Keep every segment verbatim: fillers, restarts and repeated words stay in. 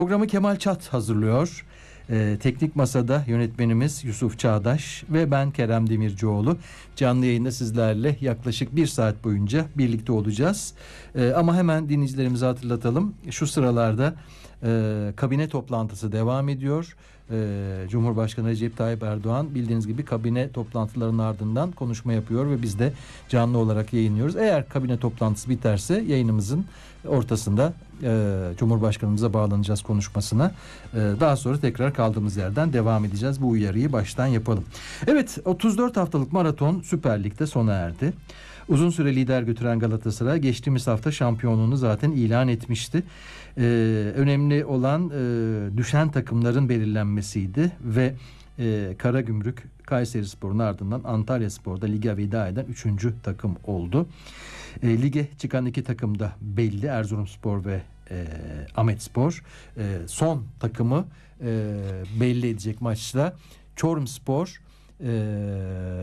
Programı Kemal Çat hazırlıyor. Ee, teknik masada yönetmenimiz Yusuf Çağdaş ve ben Kerem Demircioğlu. Canlı yayında sizlerle yaklaşık bir saat boyunca birlikte olacağız. Ee, ama hemen dinleyicilerimize hatırlatalım. Şu sıralarda e, kabine toplantısı devam ediyor. Ee, Cumhurbaşkanı Recep Tayyip Erdoğan bildiğiniz gibi kabine toplantılarının ardından konuşma yapıyor ve biz de canlı olarak yayınlıyoruz. Eğer kabine toplantısı biterse yayınımızın ortasında e, Cumhurbaşkanımıza bağlanacağız konuşmasına. E, daha sonra tekrar kaldığımız yerden devam edeceğiz. Bu uyarıyı baştan yapalım. Evet, otuz dört haftalık maraton Süper Lig'de sona erdi. Uzun süre lider götüren Galatasaray geçtiğimiz hafta şampiyonluğunu zaten ilan etmişti. Ee, önemli olan e, düşen takımların belirlenmesiydi ve e, Karagümrük Kayserispor'un ardından Antalyaspor'da lige veda eden üçüncü takım oldu. E, lige çıkan iki takım da belli, Erzurumspor ve e, Ahmetspor. E, son takımı e, belli edecek maçta Çorumspor Ee,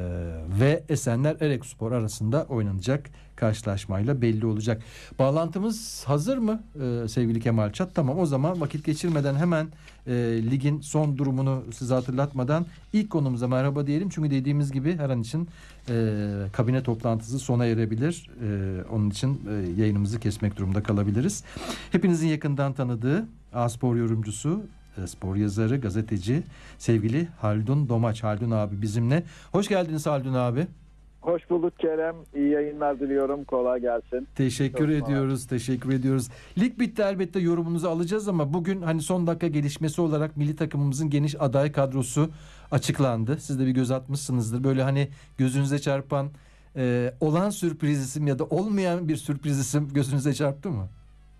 ve Esenler Erekspor arasında oynanacak karşılaşmayla belli olacak. Bağlantımız hazır mı ee, sevgili Kemal Çat? Tamam, o zaman vakit geçirmeden hemen e, ligin son durumunu size hatırlatmadan ilk konumuza merhaba diyelim. Çünkü dediğimiz gibi her an için e, kabine toplantısı sona erebilir. E, onun için e, yayınımızı kesmek durumunda kalabiliriz. Hepinizin yakından tanıdığı A-Spor yorumcusu, spor yazarı, gazeteci sevgili Haldun Domaç. Haldun abi bizimle. Hoş geldiniz Haldun abi. Hoş bulduk Kerem. İyi yayınlar diliyorum. Kolay gelsin. Teşekkür Çok ediyoruz. Var. Teşekkür ediyoruz. Lig bitti, elbette yorumunuzu alacağız ama bugün hani son dakika gelişmesi olarak milli takımımızın geniş aday kadrosu açıklandı. Siz de bir göz atmışsınızdır. Böyle hani gözünüze çarpan e, olan sürpriz isim ya da olmayan bir sürpriz isim gözünüze çarptı mı?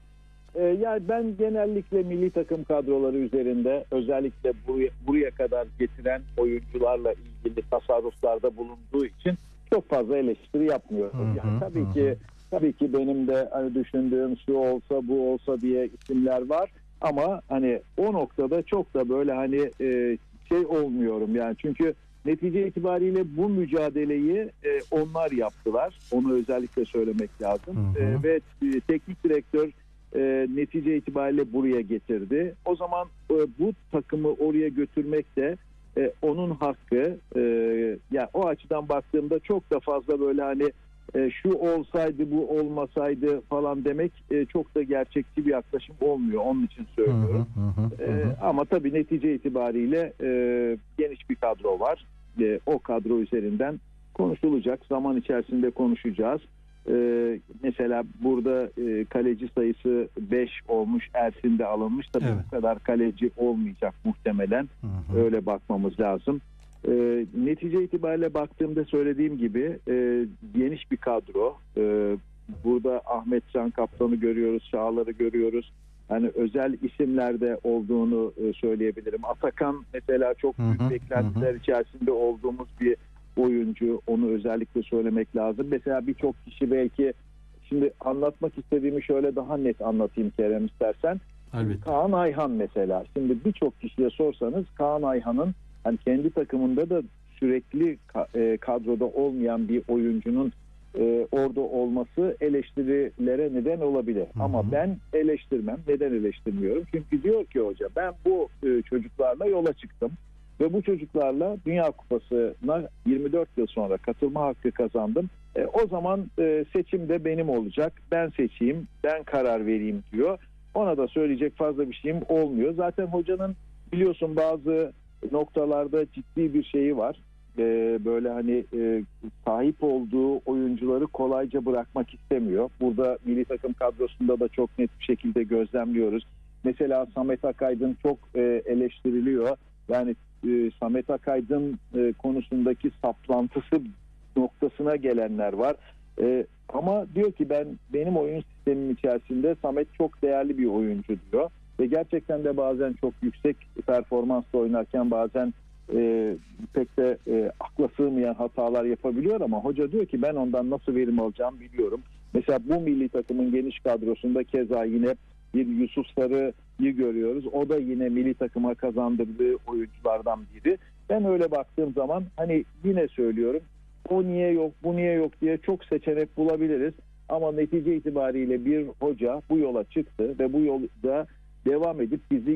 Yani ben genellikle milli takım kadroları üzerinde özellikle buraya, buraya kadar getiren oyuncularla ilgili tasarruflarda bulunduğu için çok fazla eleştiri yapmıyorum. Hı hı, yani tabii hı. ki tabii ki benim de hani düşündüğüm şu olsa bu olsa diye isimler var ama hani o noktada çok da böyle hani e, şey olmuyorum yani, çünkü netice itibariyle bu mücadeleyi e, onlar yaptılar. Onu özellikle söylemek lazım. Hı hı. E, ve e, teknik direktör E, netice itibariyle buraya getirdi. O zaman e, bu takımı oraya götürmek de e, onun hakkı. E, yani o açıdan baktığımda çok da fazla böyle hani e, şu olsaydı bu olmasaydı falan demek e, çok da gerçekçi bir yaklaşım olmuyor. Onun için söylüyorum. Hı hı hı hı. E, ama tabii netice itibariyle e, geniş bir kadro var. E, o kadro üzerinden konuşulacak. Zaman içerisinde konuşacağız. Ee, mesela burada e, kaleci sayısı beş olmuş, Ersin de alınmış. Tabii evet. Bu kadar kaleci olmayacak muhtemelen. Hı hı. Öyle bakmamız lazım. Ee, netice itibariyle baktığımda söylediğim gibi e, geniş bir kadro. Ee, burada Ahmet Can Kaptan'ı görüyoruz, Çağlar'ı görüyoruz. Yani özel isimlerde olduğunu e, söyleyebilirim. Atakan mesela çok büyük hı hı. beklentiler hı hı. içerisinde olduğumuz bir oyuncu, onu özellikle söylemek lazım. Mesela birçok kişi belki, şimdi anlatmak istediğimi şöyle daha net anlatayım Kerem istersen. Evet. Kaan Ayhan mesela. Şimdi birçok kişiye sorsanız Kaan Ayhan'ın hani kendi takımında da sürekli kadroda olmayan bir oyuncunun e, orada olması eleştirilere neden olabilir. Hı hı. Ama ben eleştirmem. Neden eleştirmiyorum? Çünkü diyor ki hoca, ben bu e, çocuklarla yola çıktım. Ve bu çocuklarla Dünya Kupası'na yirmi dört yıl sonra katılma hakkı kazandım. E, o zaman e, seçim de benim olacak. Ben seçeyim, ben karar vereyim diyor. Ona da söyleyecek fazla bir şeyim olmuyor. Zaten hocanın biliyorsun bazı noktalarda ciddi bir şeyi var. E, böyle hani e, sahip olduğu oyuncuları kolayca bırakmak istemiyor. Burada milli takım kadrosunda da çok net bir şekilde gözlemliyoruz. Mesela Samet Akaydın çok e, eleştiriliyor. Yani e, Samet Akaydın e, konusundaki saplantısı noktasına gelenler var. E, ama diyor ki ben benim oyun sistemim içerisinde Samet çok değerli bir oyuncu diyor. Ve gerçekten de bazen çok yüksek performansla oynarken bazen e, pek de e, akla sığmayan hatalar yapabiliyor ama hoca diyor ki ben ondan nasıl verim alacağımı biliyorum. Mesela bu milli takımın geniş kadrosunda keza yine bir Yusuf Sarı'yı görüyoruz. O da yine milli takıma kazandırdığı oyunculardan biri. Ben öyle baktığım zaman hani yine söylüyorum, o niye yok, bu niye yok diye çok seçenek bulabiliriz. Ama netice itibariyle bir hoca bu yola çıktı ve bu yolda devam edip bizi